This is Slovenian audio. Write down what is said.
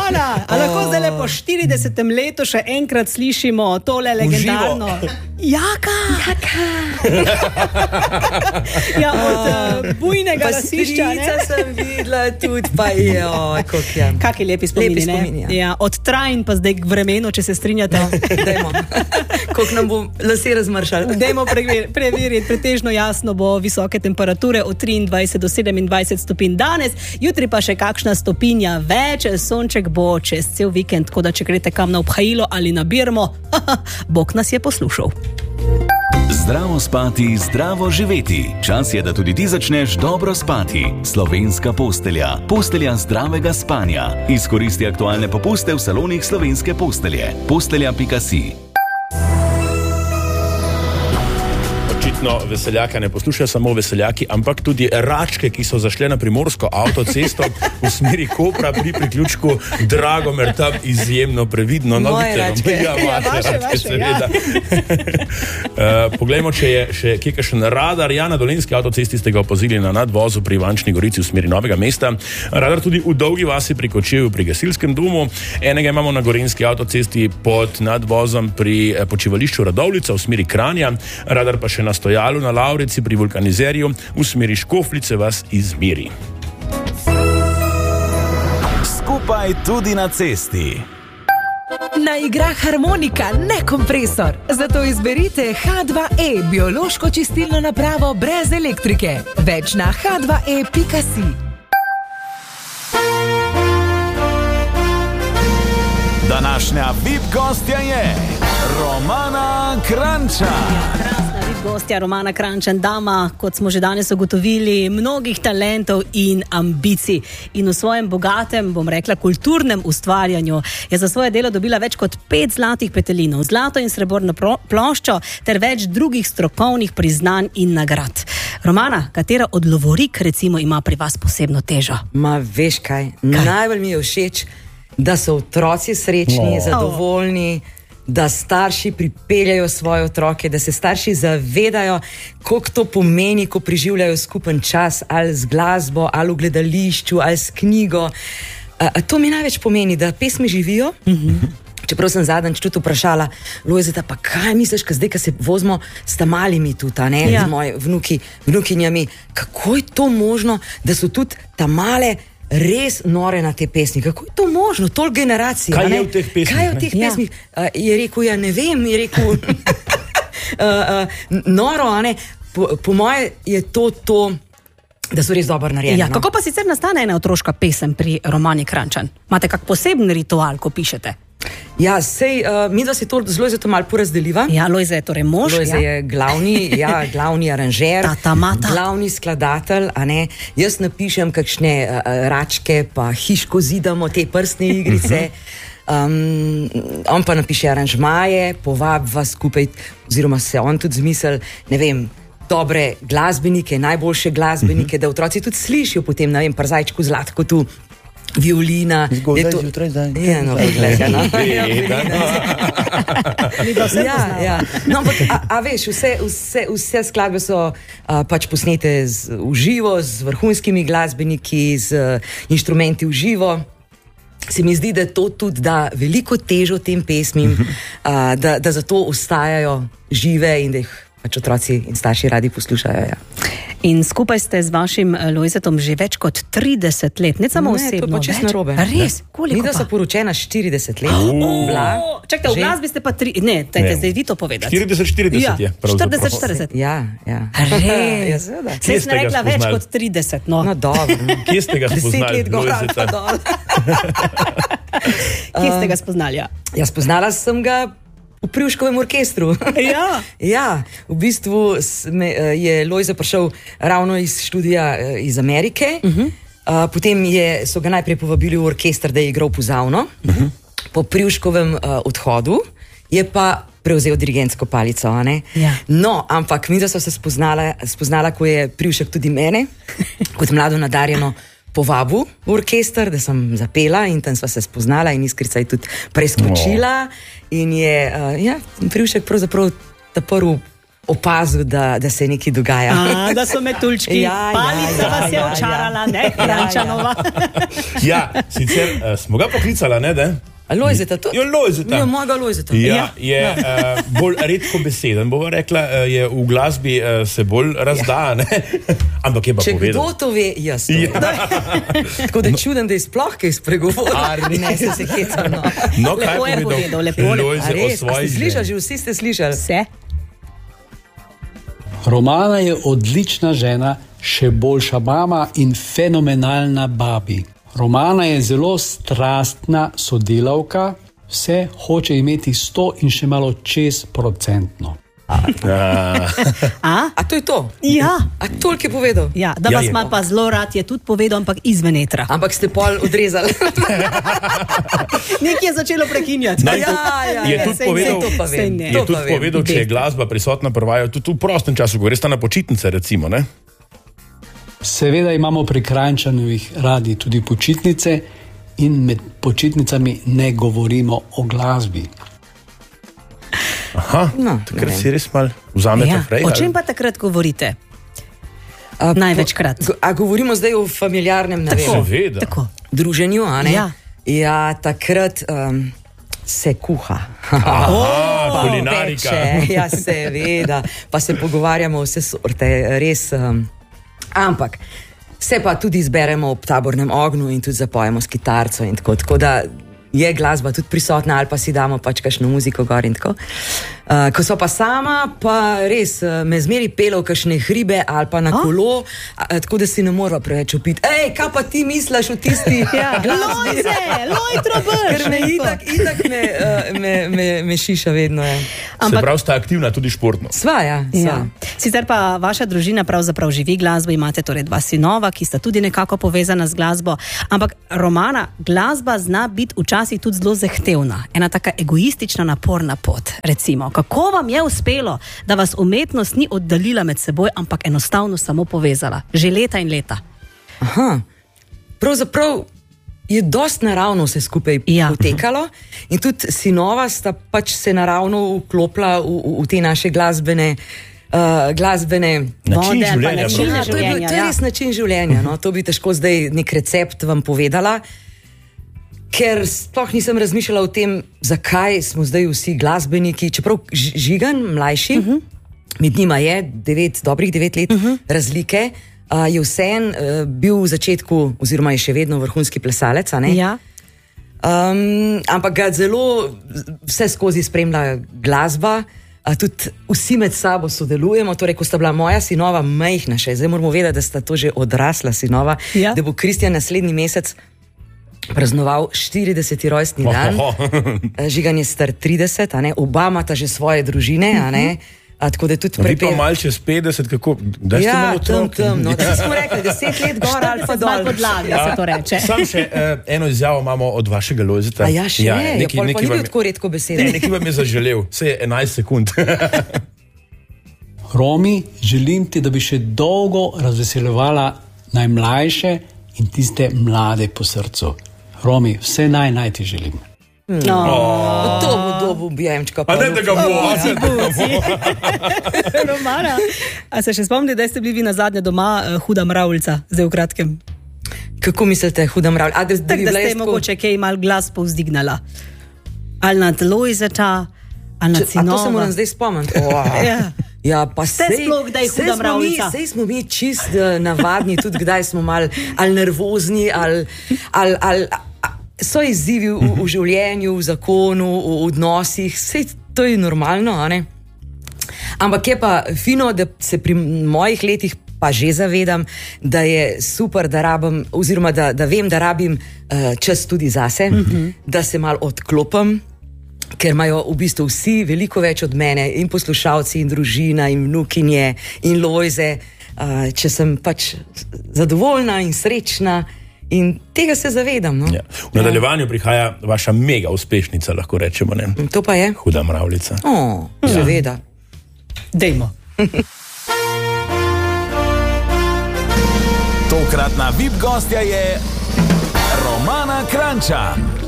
Romana, a lahko zdaj po 40. letu še enkrat slišimo tole legendarno? Jaka! Ja, od bujnega lasišča, ne? Pa sem videla tudi, pa Kaki lepi spomini, ne? Ja, od trajn pa zdaj k vremenu, če se strinjate. Dajmo, koliko nam bo lase razmršali. Dajmo preveriti, pretežno jasno bo visoke temperature od 23 do 27 stopinj danes, jutri pa še kakšna stopinja več, sonček bo čez cel vikend, tako da če greste kam na obhajilo ali na Birmo, Bog nas je poslušal. Zdravo spati, zdravo živeti. Čas je, da tudi ti začneš dobro spati. Slovenska postelja. Postelja zdravega spanja. Izkoristi aktualne popuste v salonih Slovenske postelje. Postelja.si. Očitno veseljaka ne poslušajo samo veseljaki, ampak tudi račke, ki so zašle na primorsko avtocesto v smeri Kopra pri priključku Dragomer, tam izjemno previdno. Moje račke. Ja, vaše, seveda. Poglejmo, če je še kje kakšen radar. Ja, na Dolenjski avtocesti ste ga opazili na nadvozu pri Ivančni Gorici v smeri Novega mesta. Radar tudi v Dolgi vasi pri Kočevju pri gasilskem domu. Enega imamo na Gorenjski avtocesti pod nadvozom pri počivališču Radovljica v smeri Kranja. Radar pa še na stojalu na Lavrici pri vulkanizerju v smeri Škofljice vas izmeri. Skupaj tudi na cesti. Na igra harmonika, ne kompresor. Zato izberite H2E, biološko čistilno napravo brez elektrike. Več na h2e.si. Današnja VIP gostja je Romana Kranjčan. Gostja Romana Kranjčan, dama, kot smo že danes ugotovili, mnogih talentov in ambicij. In v svojem bogatem, bom rekla, kulturnem ustvarjanju je za svoje delo dobila več kot 5 zlatih petelinov, zlato in srebrno ploščo ter več drugih strokovnih priznanj in nagrad. Romana, katera od lovorik recimo ima pri vas posebno težo? Ma veš kaj? Najbolj mi je všeč, da so otroci srečni, zadovoljni, da starši pripeljajo svoje otroke, da se starši zavedajo, koliko to pomeni, ko preživljajo skupen čas, ali z glasbo, ali v gledališču, ali s knjigo. To mi največ pomeni, da pesmi živijo. Čeprav sem zadnjič tudi vprašala Lojzeta, pa kaj misliš, zdaj, ko se vozimo s tamalimi tudi, z moji vnukinjami, kako je to možno, da so tudi tamale res nore na te pesmi. Kako je to možno? Toliko generacij. Kaj je v teh pesmih? Kaj je v teh pesmih? Je rekel, ja ne vem, je rekel noro, po moje je to, da so res dobro narejene. Ja, kako pa sicer nastane ena otroška pesem pri Romani Kranjčan? Imate kak poseben ritual, ko pišete? Ja, mi dva se to z Lojzetom malo porazdeliva. Ja, Lojze je torej mož. Lojze je glavni aranžer, glavni skladatelj, Jaz napišem kakšne račke, pa hiško zidamo, te prstne igrice. On pa napiše aranžmaje, povabi vas skupaj, oziroma se on tudi zmisel, ne vem, dobre glasbenike, najboljše glasbenike, da otroci tudi slišijo potem, ne vem, Przajčku Zlatko tu, violina. Zgodaj zjutraj zdaj. Ja, no, gleda, no. Ja. No, ampak, a veš, vse skladbe so pač posnete v živo, z vrhunskimi glasbeniki, z inštrumenti v živo. Se mi zdi, da to tudi da veliko težo tem pesmim, da zato ostajajo žive in da jih pač otroci in starši radi poslušajo. Ja. In skupaj ste z vašim Lojzetom že več kot 30 let, ne samo osebno. To je pa čisto narobe. Res? Koliko pa? Mi da so poročena 40 let. Čakajte, v glasbi ste pa 3... Ne, dajte zdaj vi to povedati. 40-40 je. 40-40. Ja. Res. Sej sem rekla več kot 30. No, dobro. Kje ste ga spoznali, Lojzeta? Kje ste ga spoznali? Ja, spoznala sem ga v Privškovem orkestru. Ja, v bistvu je Lojze prišel ravno iz študija iz Amerike, potem so ga najprej povabili v orkester, da je igral pozavno. Po Privškovem odhodu je pa prevzel dirigentsko palico, Ja. No, ampak mi da so se spoznala, ko je Privšek tudi mene, kot mlado nadarjeno, povabil v orkester, da sem zapela in tam sva se spoznala in Iskrica je tudi preskočila in je Privšek pravzaprav ta prvi opazil, da se nekaj dogaja. Da so metuljčki, palica vas je očarala, ne, Kranjčanova. Ja, sicer smo ga poklicala, ne, da? Lojzeta, to? Jo, Lojzeta. Jo, mojega Lojzeta. Ja, je bolj redko beseden, bova rekla, je v glasbi se bolj razda, ne? Ampak je pa povedal. Če kdo to ve, jaz to. Tako da čudem, da je sploh kaj spregovoril. Ne, se hecam, no. No, kaj lepo je povedal, lepo. Lojze o svojih slišali, že vsi ste slišali. Vse. Romana je odlična žena, še boljša mama in fenomenalna babi. Romana je zelo strastna sodelavka, vse hoče imeti 100 in še malo čez procentno. A to je to? Ja. A toliko je povedal? Ja, da vas ima pa zelo rad, je tudi povedal, ampak izven etra. Ampak ste pol odrezali. Nekaj je začelo prekinjati. Je tudi povedal, če je glasba prisotna prvaju, tudi v prostem času, ko greste na počitnice, recimo, ne? Seveda imamo pri Kranjčanovih radi tudi počitnice in med počitnicami ne govorimo o glasbi. Aha, takrat si res mal vzamete prej. O čem pa takrat govorite? Največkrat. A govorimo zdaj o familiarnem, ne vem. Seveda. Druženju, a ne? Ja, takrat se kuha. Kulinarika. Ja, seveda. Pa se pogovarjamo vse sorte, res... Ampak se pa tudi izberemo ob tabornem ognju in tudi zapojemo s kitarco in tako da je glasba tudi prisotna ali pa si damo pač kakšno muziko gor in tako. Ko so pa sama, pa res me zmeri pelo kakšne hribe ali pa na kolo, tako da si ne mora preveč upiti. Ej, kaj pa ti misliš o tisti glasbi? Lojtro brž! Ker me itak me šiša vedno. Se pravi, sta aktivna tudi športno. Sva, ja. Sicer pa vaša družina pravzaprav živi glasbo, imate torej 2 sinova, ki sta tudi nekako povezana z glasbo, ampak Romana, glasba zna biti včasih tudi zelo zahtevna, ena taka egoistična, naporna pot, recimo. Kako vam je uspelo, da vas umetnost ni oddaljila med seboj, ampak enostavno samo povezala? Že leta in leta. Aha, pravzaprav je dost naravno vse skupaj potekalo in tudi sinova sta pač se naravno vklopila v te naše glasbene način življenja. To je res način življenja. No? To bi težko zdaj nek recept vam povedala, ker sploh nisem razmišljala o tem, zakaj smo zdaj vsi glasbeniki, čeprav Žigan, mlajši, med njima je dobrih 9 let razlike, je vseen bil v začetku, oziroma je še vedno vrhunski plesalec, a ne? Ja. Ampak ga zelo vse skozi spremlja glasba, tudi vsi med sabo sodelujemo, torej ko sta bila moja sinova majhna še, zdaj moramo vedeti, da sta to že odrasla sinova, da bo Kristjan naslednji mesec praznoval 40. rojstni dan. Žigan je star 30, a ne? Oba imata že svoje družine, a ne? Tako da tudi Vi pa mal čez 50, kako? Daj ste malo otrok. No, da smo rekli, 10 let gor ali pa dol. Se to reče. Sam še eno izjavo imamo od vašega Lojzeta. A ja, še ne, pa ni bil tako redko besede. Nekaj vam je zaželel, vse je 11 sekund. Romi, želim ti, da bi še dolgo razveseljevala najmlajše in tiste mlade po srcu. Romi, vse naj ti želim. To bo dobu objemčka. A ne, da ga bo. Romana, a se še spomnite, da ste bili vi na zadnje doma Huda mravljica, zdaj v kratkem? Kako mislite, Huda mravljica? Da ste mogoče kaj mal glas povzdignala. Ali nad Lojzeta, ali nad sinova. A to se moram zdaj spomniti. Ja, pa ste sploh, da je Huda mravljica. Sej smo mi čist navadni, tudi kdaj smo mal ali nervozni, ali so izzivi v življenju, v zakonu, v odnosih, vse to je normalno, a ne? Ampak je pa fino, da se pri mojih letih pa že zavedam, da je super, da rabim, oziroma da vem, da rabim čas tudi zase, da se mal odklopim, ker imajo v bistvu vsi veliko več od mene, in poslušalci, in družina, in vnukinje, in Lojze, če sem pač zadovoljna in srečna. In tega se zavedam. No? Ja. V nadaljevanju prihaja vaša mega uspešnica, lahko rečemo. Ne? To pa je? Huda mravljica. Seveda. Dejmo. Tokratna VIP gostja je Romana Kranjčan.